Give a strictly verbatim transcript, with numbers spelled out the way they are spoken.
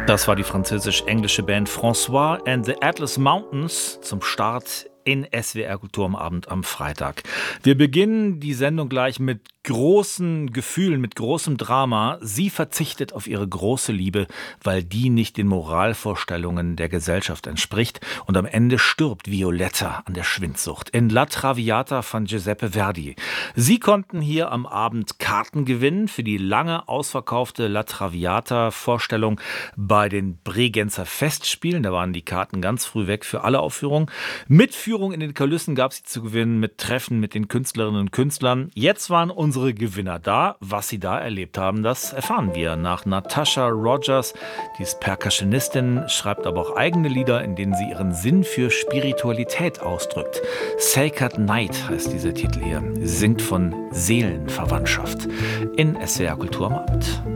Das war die französisch-englische Band François and the Atlas Mountains zum Start in S W R Kultur am Abend am Freitag. Wir beginnen die Sendung gleich mit großen Gefühlen, mit großem Drama. Sie verzichtet auf ihre große Liebe, weil die nicht den Moralvorstellungen der Gesellschaft entspricht. Und am Ende stirbt Violetta an der Schwindsucht in La Traviata von Giuseppe Verdi. Sie konnten hier am Abend Karten gewinnen für die lange ausverkaufte La Traviata-Vorstellung bei den Bregenzer Festspielen. Da waren die Karten ganz früh weg für alle Aufführungen. Mitführung in den Kulissen gab es zu gewinnen mit Treffen mit den Künstlerinnen und Künstlern. Jetzt waren unsere Gewinner da. Was sie da erlebt haben, das erfahren wir nach Natasha Rogers. Die ist Percussionistin, schreibt aber auch eigene Lieder, in denen sie ihren Sinn für Spiritualität ausdrückt. Sacred Night heißt dieser Titel hier. Sie singt von Seelenverwandtschaft in S W R Kultur am Abend.